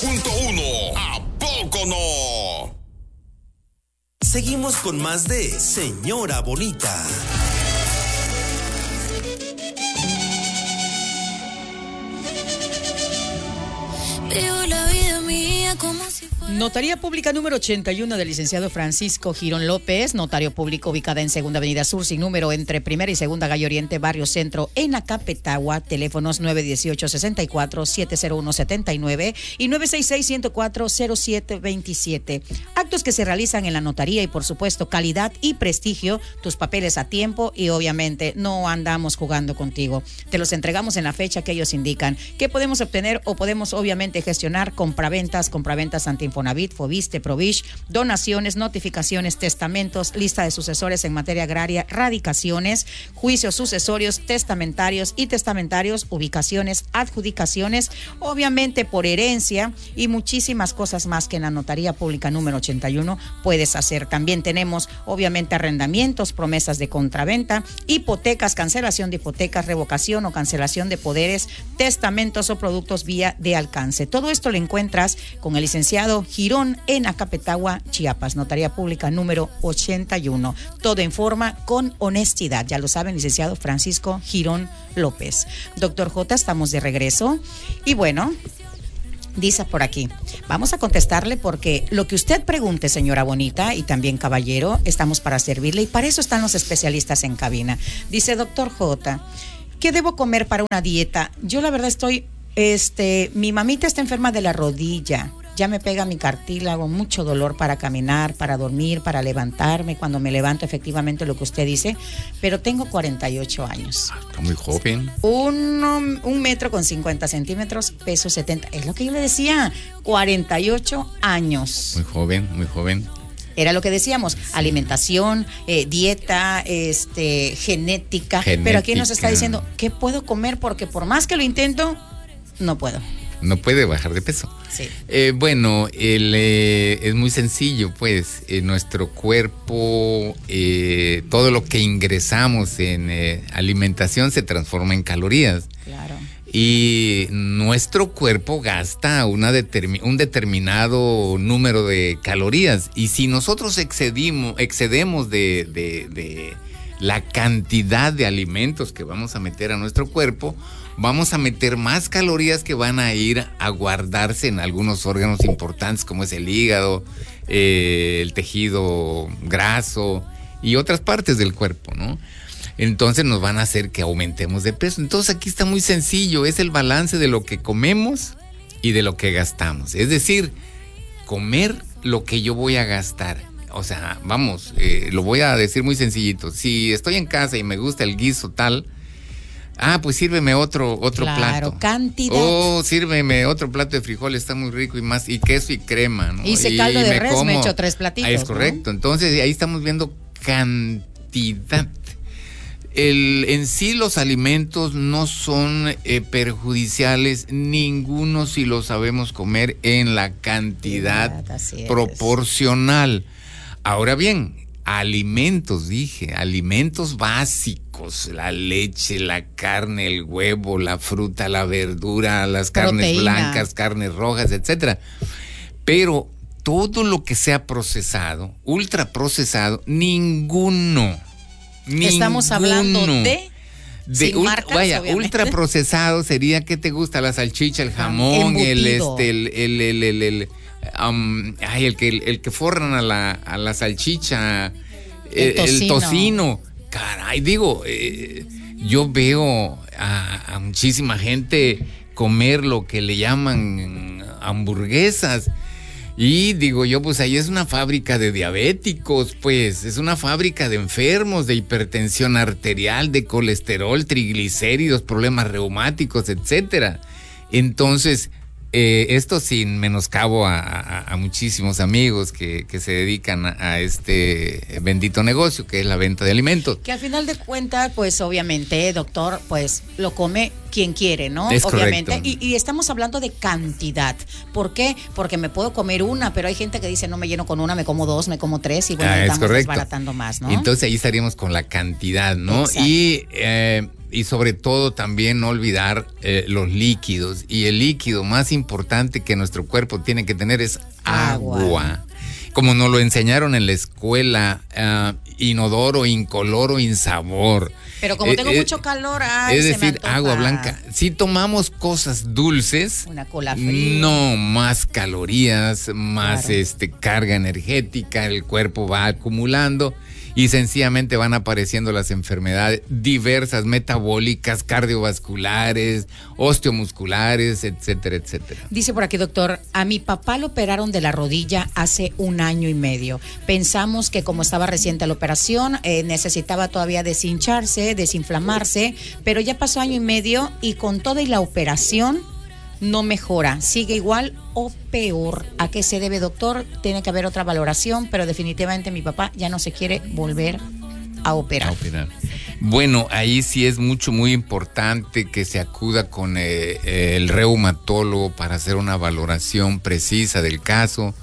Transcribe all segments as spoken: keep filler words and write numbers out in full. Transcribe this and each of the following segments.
punto uno. ¿A poco no? Seguimos con más de Señora Bonita. Vivo la vida mía como si fuera... Notaría Pública número ochenta y uno del licenciado Francisco Girón López, notario público ubicada en Segunda Avenida Sur, sin número, entre Primera y Segunda Calle Oriente, Barrio Centro, en Acapetagua. Teléfonos nueve uno ocho, seis cuatro, siete cero uno siete nueve y nueve seis seis, uno cero cuatro, cero siete dos siete. Actos que se realizan en la notaría y, por supuesto, calidad y prestigio, tus papeles a tiempo y, obviamente, no andamos jugando contigo. Te los entregamos en la fecha que ellos indican. ¿Qué podemos obtener o podemos, obviamente, gestionar? Compraventas, compraventas ante Infonavit, Fobiste, Provish, donaciones, notificaciones, testamentos, lista de sucesores en materia agraria, radicaciones, juicios sucesorios, testamentarios y testamentarios, ubicaciones, adjudicaciones, obviamente por herencia y muchísimas cosas más que en la Notaría Pública número ochenta y uno puedes hacer. También tenemos, obviamente, arrendamientos, promesas de contraventa, hipotecas, cancelación de hipotecas, revocación o cancelación de poderes, testamentos o productos vía de alcance. Todo esto lo encuentras con el licenciado Girón en Acapetagua, Chiapas, Notaría Pública número ochenta y uno. Todo en forma con honestidad. Ya lo saben, licenciado Francisco Girón López. Doctor J, estamos de regreso. Y bueno, dice por aquí, vamos a contestarle porque lo que usted pregunte, señora bonita, y también caballero, estamos para servirle y para eso están los especialistas en cabina. Dice, doctor J, ¿qué debo comer para una dieta? Yo la verdad estoy... Este, mi mamita está enferma de la rodilla, ya me pega mi cartílago, mucho dolor para caminar, para dormir, para levantarme, cuando me levanto efectivamente lo que usted dice, pero tengo cuarenta y ocho años. Está muy joven. Uno, un metro con cincuenta centímetros, peso setenta, es lo que yo le decía, cuarenta y ocho años. Muy joven, muy joven. Era lo que decíamos, alimentación, eh, dieta, este, genética, genética, pero aquí nos está diciendo, ¿qué puedo comer? Porque por más que lo intento, no puedo. No puede bajar de peso. Sí. Eh, bueno, el, eh, es muy sencillo, pues. Eh, nuestro cuerpo, eh, todo lo que ingresamos en eh, alimentación se transforma en calorías. Claro. Y nuestro cuerpo gasta una determi- un determinado número de calorías. Y si nosotros excedimos, excedemos de, de, de la cantidad de alimentos que vamos a meter a nuestro cuerpo, vamos a meter más calorías que van a ir a guardarse en algunos órganos importantes como es el hígado, eh, el tejido graso y otras partes del cuerpo, ¿no? Entonces nos van a hacer que aumentemos de peso. Entonces aquí está muy sencillo, es el balance de lo que comemos y de lo que gastamos. Es decir, comer lo que yo voy a gastar. O sea, vamos, eh, lo voy a decir muy sencillito. Si estoy en casa y me gusta el guiso tal, ah, pues sírveme otro, otro claro, plato. Claro, cantidad. Oh, sírveme otro plato de frijoles, está muy rico y más, y queso y crema, ¿no? Hice caldo de res, como, me echo tres platitos. Ah, es correcto, ¿no? Entonces ahí estamos viendo cantidad. El, en sí los alimentos no son eh, perjudiciales, ninguno si lo sabemos comer en la cantidad proporcional. Ahora bien, alimentos, dije, alimentos básicos, la leche, la carne, el huevo, la fruta, la verdura, las carnes Proteína. blancas, carnes rojas, etcétera. Pero todo lo que sea procesado, ultraprocesado, ninguno, Estamos ninguno, hablando de... De Sin ul- marcas, vaya, obviamente. ultraprocesado sería, ¿qué te gusta? La salchicha, el jamón, Embutido. el este, el, el, el, el, el Um, ay, el que el, el que forran a la, a la salchicha, el, el, tocino. el tocino. Caray, digo, eh, yo veo a, a muchísima gente comer lo que le llaman hamburguesas. Y digo yo, pues ahí es una fábrica de diabéticos, pues, es una fábrica de enfermos, de hipertensión arterial, de colesterol, triglicéridos, problemas reumáticos, etcétera. Entonces, Eh, esto sin menoscabo a, a, a muchísimos amigos que, que se dedican a, a este bendito negocio que es la venta de alimentos. Que al final de cuentas, pues obviamente, doctor, pues lo come quien quiere, ¿no? Es obviamente. correcto. Y, y estamos hablando de cantidad. ¿Por qué? Porque me puedo comer una, pero hay gente que dice, no me lleno con una, me como dos, me como tres, y bueno, Ah, es estamos correcto. desbaratando más, ¿no? Entonces ahí estaríamos con la cantidad, ¿no? Exacto. Y, eh, y sobre todo también no olvidar eh, los líquidos. Y el líquido más importante que nuestro cuerpo tiene que tener es agua. agua. Como nos lo enseñaron en la escuela, uh, inodoro, incoloro, insabor. Pero como eh, tengo eh, mucho calor, ay, es se me decir, antoja. agua blanca. Si tomamos cosas dulces, Una cola fría. no más calorías, más Claro. este carga energética, el cuerpo va acumulando y sencillamente van apareciendo las enfermedades diversas, metabólicas, cardiovasculares, osteomusculares, etcétera, etcétera. Dice por aquí, doctor, a mi papá lo operaron de la rodilla hace un año y medio. Pensamos que como estaba reciente la operación, eh, necesitaba todavía deshincharse, desinflamarse, pero ya pasó año y medio y con toda y la operación no mejora, sigue igual o peor. ¿A qué se debe, doctor? Tiene que haber otra valoración, pero definitivamente mi papá ya no se quiere volver a operar. A operar. Bueno, ahí sí es mucho, muy importante que se acuda con eh, eh, el reumatólogo para hacer una valoración precisa del caso,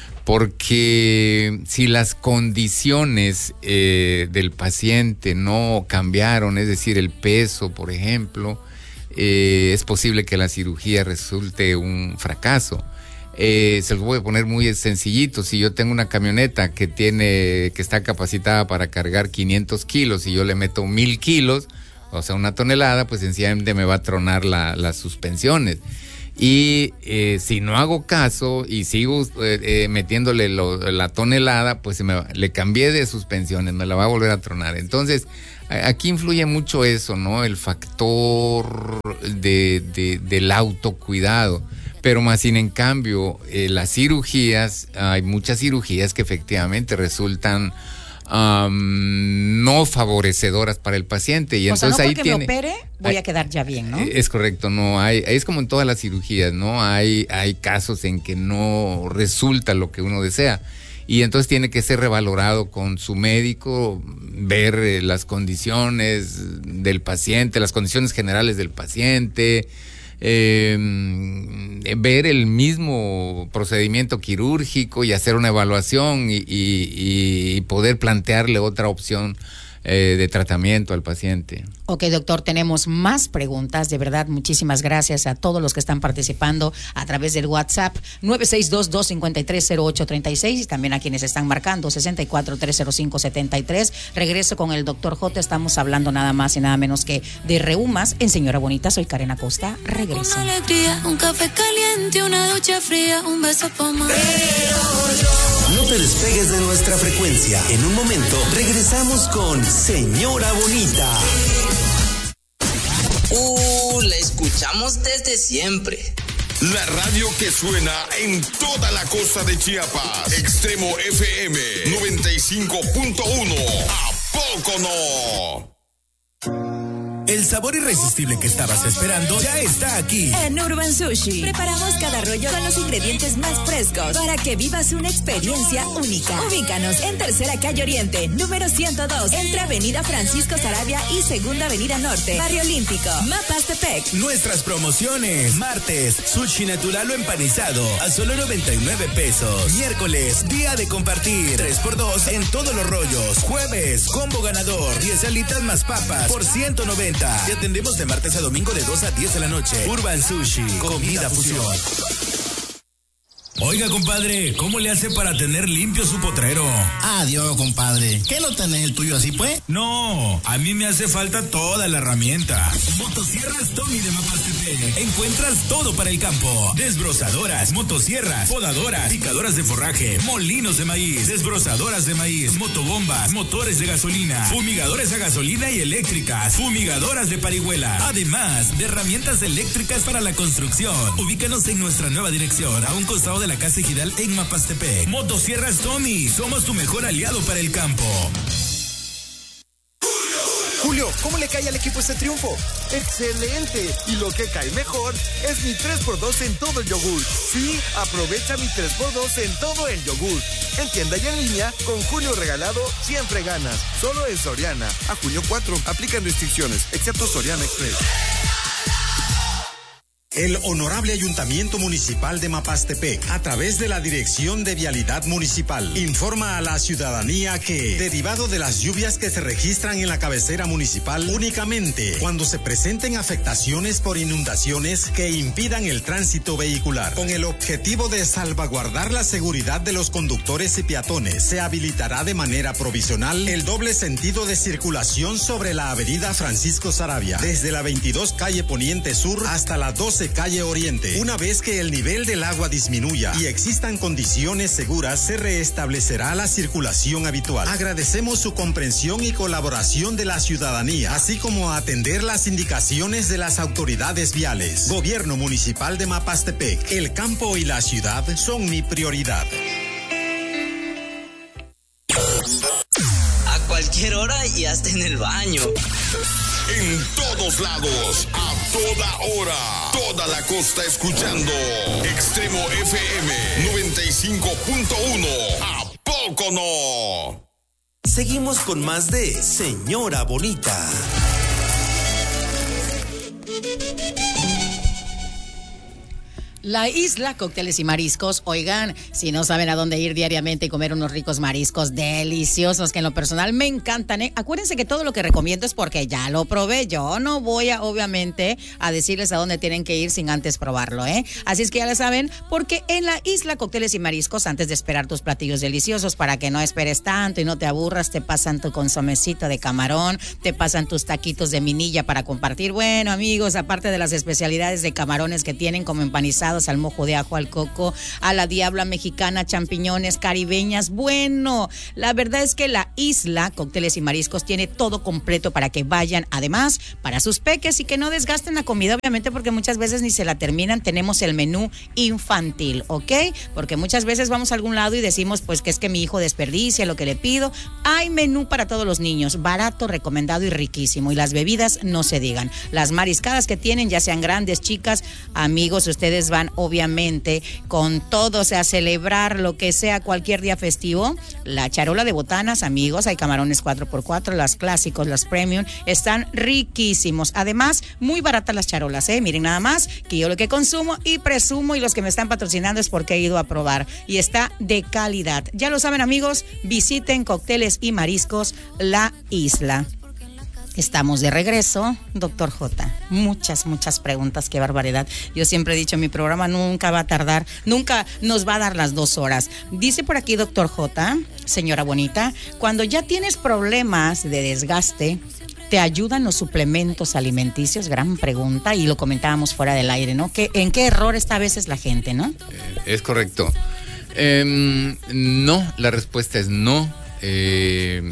porque si las condiciones eh, del paciente no cambiaron, es decir, el peso, por ejemplo, eh, es posible que la cirugía resulte un fracaso. Eh, se los voy a poner muy sencillito. Si yo tengo una camioneta que tiene, que está capacitada para cargar quinientos kilos y yo le meto mil kilos, o sea, una tonelada, pues sencillamente me va a tronar la, las suspensiones. Y eh, si no hago caso y sigo eh, eh, metiéndole lo, la tonelada, pues se me va, le cambié de suspensiones, me la va a volver a tronar. Entonces, aquí influye mucho eso, ¿no? El factor de, de, del autocuidado. Pero más sin en cambio, eh, las cirugías, hay muchas cirugías que efectivamente resultan um, no favorecedoras para el paciente. Y o entonces sea, no ahí porque tiene, me opere, voy hay, a quedar ya bien, ¿no? Es correcto, no hay, es como en todas las cirugías, ¿no? Hay, hay casos en que no resulta lo que uno desea. Y entonces tiene que ser revalorado con su médico, ver eh, las condiciones del paciente, las condiciones generales del paciente, eh, ver el mismo procedimiento quirúrgico y hacer una evaluación y, y, y poder plantearle otra opción eh, de tratamiento al paciente. Ok, doctor, tenemos más preguntas. De verdad, muchísimas gracias a todos los que están participando a través del WhatsApp nueve seis dos, dos cinco tres, cero ocho tres seis y también a quienes están marcando sesenta y cuatro, tres cero cinco, setenta y tres. Regreso con el doctor J. Estamos hablando nada más y nada menos que de reumas en Señora Bonita. Soy Karen Acosta. Regreso. Una alegría, un café caliente, una ducha fría, un beso pa' más. No te despegues de nuestra frecuencia. En un momento regresamos con Señora Bonita. Uh, la escuchamos desde siempre. La radio que suena en toda la costa de Chiapas. Extremo F M noventa y cinco punto uno. ¿A poco no? El sabor irresistible que estabas esperando ya está aquí. En Urban Sushi preparamos cada rollo con los ingredientes más frescos para que vivas una experiencia única. Ubícanos en Tercera Calle Oriente, número ciento dos, entre Avenida Francisco Sarabia y Segunda Avenida Norte, Barrio Olímpico, Mapastepec. Nuestras promociones: martes, sushi natural o empanizado a solo noventa y nueve pesos. Miércoles, día de compartir, tres por dos en todos los rollos. Jueves, combo ganador, diez alitas más papas por ciento noventa. Te atendemos de martes a domingo de dos a diez de la noche. Urban Sushi, comida fusión. Oiga, compadre, ¿cómo le hace para tener limpio su potrero? Adiós, compadre. ¿Qué no tenés el tuyo así, pues? No, a mí me hace falta toda la herramienta. Motosierras Tommy de Mapastepec. Encuentras todo para el campo. Desbrozadoras, motosierras, podadoras, picadoras de forraje, molinos de maíz, desbrozadoras de maíz, motobombas, motores de gasolina, fumigadores a gasolina y eléctricas, fumigadoras de parihuela. Además de herramientas eléctricas para la construcción. Ubícanos en nuestra nueva dirección, a un costado de la Casa Ejidal en Mapastepec. Motosierras Tommy, somos tu mejor aliado para el campo. Julio, ¿cómo le cae al equipo este triunfo? ¡Excelente! Y lo que cae mejor es mi tres por dos en todo el yogur. Sí, aprovecha mi tres por dos en todo el yogur. En tienda y en línea, con Julio regalado, siempre ganas. Solo en Soriana. A junio cuatro, aplican restricciones, excepto Soriana Express. El Honorable Ayuntamiento Municipal de Mapastepec, a través de la Dirección de Vialidad Municipal, informa a la ciudadanía que, derivado de las lluvias que se registran en la cabecera municipal, únicamente cuando se presenten afectaciones por inundaciones que impidan el tránsito vehicular, con el objetivo de salvaguardar la seguridad de los conductores y peatones, se habilitará de manera provisional el doble sentido de circulación sobre la avenida Francisco Saravia, desde la veintidós calle Poniente Sur hasta la doce calle Oriente. Una vez que el nivel del agua disminuya y existan condiciones seguras, se restablecerá la circulación habitual. Agradecemos su comprensión y colaboración de la ciudadanía, así como a atender las indicaciones de las autoridades viales. Gobierno Municipal de Mapastepec, el campo y la ciudad son mi prioridad. A cualquier hora y hasta en el baño. En todos lados, a toda hora, toda la costa escuchando Extremo F M noventa y cinco punto uno. ¿A poco no? Seguimos con más de Señora Bonita. La Isla Cócteles y Mariscos. Oigan, si no saben a dónde ir diariamente y comer unos ricos mariscos deliciosos, que en lo personal me encantan, ¿eh? Acuérdense que todo lo que recomiendo es porque ya lo probé. Yo no voy a, obviamente, a decirles a dónde tienen que ir sin antes probarlo, ¿eh? Así es que ya lo saben, porque en la Isla Cócteles y Mariscos, antes de esperar tus platillos deliciosos, para que no esperes tanto y no te aburras, te pasan tu consomecito de camarón, te pasan tus taquitos de minilla para compartir. Bueno, amigos, aparte de las especialidades de camarones que tienen, como empanizados al mojo de ajo, al coco, a la diabla mexicana, champiñones, caribeñas. Bueno, la verdad es que la Isla Cócteles y Mariscos tiene todo completo para que vayan, además, para sus peques y que no desgasten la comida, obviamente, porque muchas veces ni se la terminan. Tenemos el menú infantil, ¿ok? Porque muchas veces vamos a algún lado y decimos, pues, que es que mi hijo desperdicia lo que le pido. Hay menú para todos los niños, barato, recomendado y riquísimo. Y las bebidas no se digan. Las mariscadas que tienen, ya sean grandes, chicas, amigos, ustedes van obviamente con todo, o sea, celebrar lo que sea cualquier día festivo. La charola de botanas, amigos, hay camarones cuatro por cuatro, las clásicos, las premium, están riquísimos. Además, muy baratas las charolas, ¿eh? Miren nada más, que yo lo que consumo y presumo, y los que me están patrocinando es porque he ido a probar, y está de calidad. Ya lo saben, amigos, visiten Cócteles y Mariscos La Isla. Estamos de regreso, doctor J. Muchas, muchas preguntas, qué barbaridad. Yo siempre he dicho, mi programa nunca va a tardar, nunca nos va a dar las dos horas. Dice por aquí, doctor J, señora bonita, cuando ya tienes problemas de desgaste, ¿te ayudan los suplementos alimenticios? Gran pregunta, y lo comentábamos fuera del aire, ¿no? ¿Qué, ¿En qué error está a veces la gente, no? Eh, es correcto. Eh, no, la respuesta es no. Eh...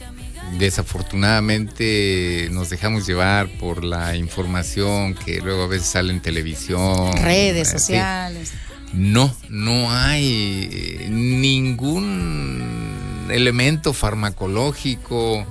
Desafortunadamente nos dejamos llevar por la información que luego a veces sale en televisión, redes sociales. No, no hay ningún elemento farmacológico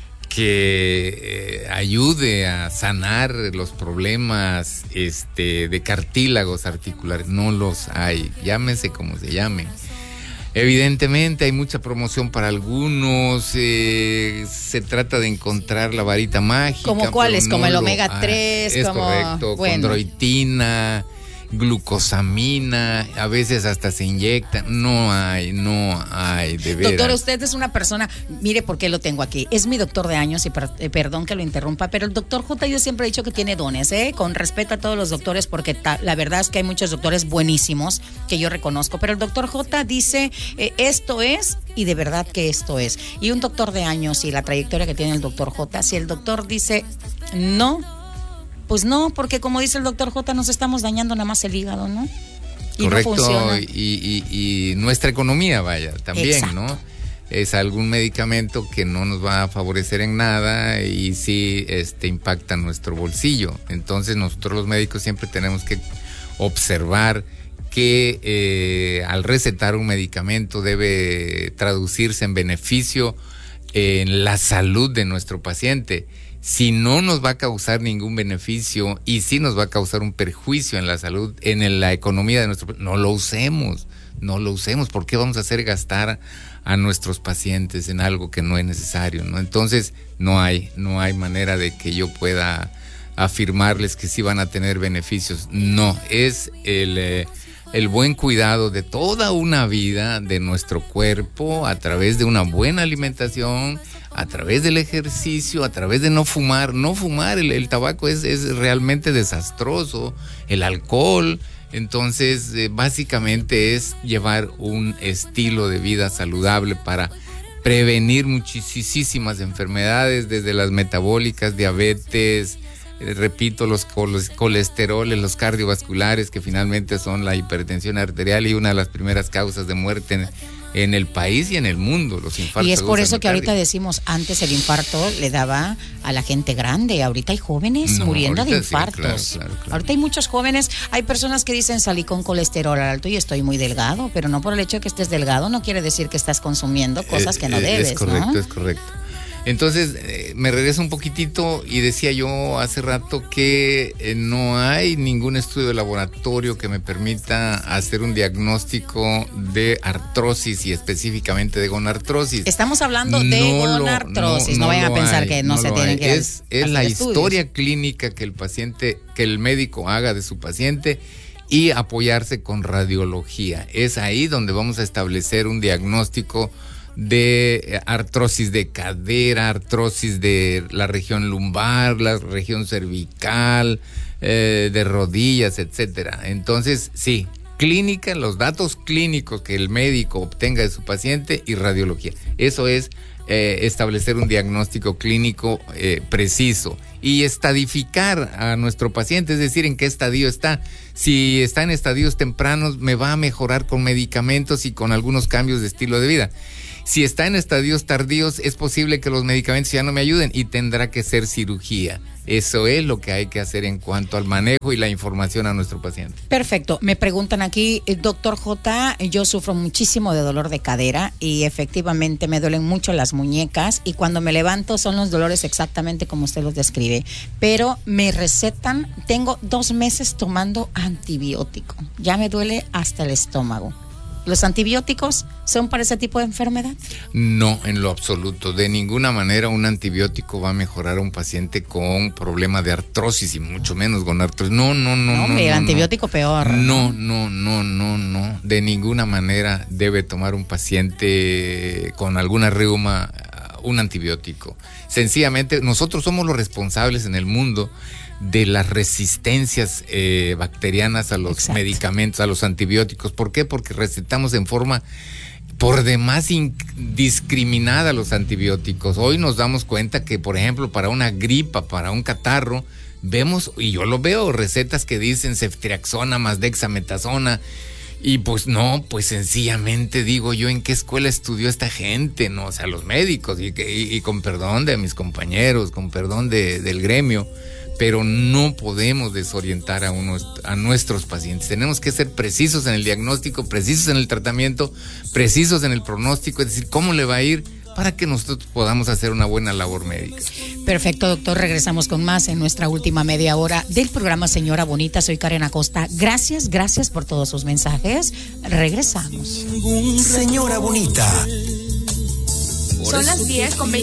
que eh, ayude a sanar los problemas este, de cartílagos articulares. No los hay, llámese como se llame. Evidentemente hay mucha promoción para algunos, eh, se trata de encontrar la varita mágica. ¿Como cuáles? No como el lo, omega tres, ah, es como... correcto, bueno. Condroitina, glucosamina, a veces hasta se inyectan. No hay, no hay, de veras. Doctor, usted es una persona, mire por qué lo tengo aquí, es mi doctor de años y per, eh, perdón que lo interrumpa, pero el doctor J, yo siempre he dicho que tiene dones, ¿eh? Con respeto a todos los doctores, porque ta, la verdad es que hay muchos doctores buenísimos que yo reconozco, pero el doctor J dice, eh, esto es, y de verdad que esto es. Y un doctor de años y la trayectoria que tiene el doctor J, si el doctor dice no, pues no, porque como dice el doctor J, nos estamos dañando nada más el hígado, ¿no? Y correcto, no funciona. Y, y, y nuestra economía, vaya, también, exacto, ¿no? Es algún medicamento que no nos va a favorecer en nada y sí este, impacta nuestro bolsillo. Entonces nosotros los médicos siempre tenemos que observar que eh, al recetar un medicamento debe traducirse en beneficio en la salud de nuestro paciente. Si no nos va a causar ningún beneficio y si nos va a causar un perjuicio en la salud, en la economía de nuestro país, no lo usemos, no lo usemos. ¿Por qué vamos a hacer gastar a nuestros pacientes en algo que no es necesario, ¿no? Entonces, no hay, no hay manera de que yo pueda afirmarles que sí van a tener beneficios. No, es el, eh, el buen cuidado de toda una vida de nuestro cuerpo a través de una buena alimentación, a través del ejercicio, a través de no fumar. No fumar, el, el tabaco es, es realmente desastroso, el alcohol. Entonces, eh, básicamente es llevar un estilo de vida saludable para prevenir muchísimas enfermedades, desde las metabólicas, diabetes, eh, repito, los colesteroles, los cardiovasculares, que finalmente son la hipertensión arterial y una de las primeras causas de muerte en, en el país y en el mundo, los infartos. Y es por eso que miocardio. ahorita decimos, antes el infarto le daba a la gente grande, ahorita hay jóvenes No, muriendo de ahorita sí, infartos. claro, claro, claro. Ahorita hay muchos jóvenes, hay personas que dicen salí con colesterol alto y estoy muy delgado, pero no por el hecho de que estés delgado no quiere decir que estás consumiendo cosas Eh, que no eh, debes, Es correcto, ¿no? es correcto. Entonces, eh, me regreso un poquitito y decía yo hace rato que eh, no hay ningún estudio de laboratorio que me permita hacer un diagnóstico de artrosis y específicamente de gonartrosis. Estamos hablando de No lo- gonartrosis, no, no vayan a lo pensar hay, que no, no se lo tienen hay. que Es, es hacer la estudios. historia clínica que el paciente, que el médico haga de su paciente y apoyarse con radiología. Es ahí donde vamos a establecer un diagnóstico de artrosis de cadera, artrosis de la región lumbar, la región cervical, eh, de rodillas, etcétera. Entonces, sí, clínica, los datos clínicos que el médico obtenga de su paciente y radiología. Eso es eh, establecer un diagnóstico clínico eh, preciso y estadificar a nuestro paciente, es decir, en qué estadio está. Si está en estadios tempranos, me va a mejorar con medicamentos y con algunos cambios de estilo de vida. Si está en estadios tardíos, es posible que los medicamentos ya no me ayuden y tendrá que ser cirugía. Eso es lo que hay que hacer en cuanto al manejo y la información a nuestro paciente. Perfecto. Me preguntan aquí, eh, doctor J, yo sufro muchísimo de dolor de cadera y efectivamente me duelen mucho las muñecas y cuando me levanto son los dolores exactamente como usted los describe. Pero me recetan, tengo dos meses tomando antibiótico. Ya me duele hasta el estómago. ¿Los antibióticos son para ese tipo de enfermedad? No, en lo absoluto. De ninguna manera un antibiótico va a mejorar a un paciente con problema de artrosis y mucho menos con artrosis. No, no, no. No, no, el no, antibiótico no. peor. No, no, no, no, no. De ninguna manera debe tomar un paciente con alguna reuma un antibiótico. Sencillamente, nosotros somos los responsables en el mundo de las resistencias eh, bacterianas a los Exacto. medicamentos, a los antibióticos. ¿Por qué? Porque recetamos en forma por demás indiscriminada los antibióticos. Hoy nos damos cuenta que, por ejemplo, para una gripa, para un catarro, vemos, y yo lo veo, recetas que dicen ceftriaxona más dexametasona. Y pues no, pues sencillamente digo yo, ¿en qué escuela estudió esta gente? No, o sea, los médicos, y, y, y con perdón de mis compañeros, con perdón de, del gremio, pero no podemos desorientar a, unos, a nuestros pacientes. Tenemos que ser precisos en el diagnóstico, precisos en el tratamiento, precisos en el pronóstico, es decir, cómo le va a ir para que nosotros podamos hacer una buena labor médica. Perfecto, doctor. Regresamos con más en nuestra última media hora del programa Señora Bonita. Soy Karen Acosta. Gracias, gracias por todos sus mensajes. Regresamos. Señora Bonita. Son las diez con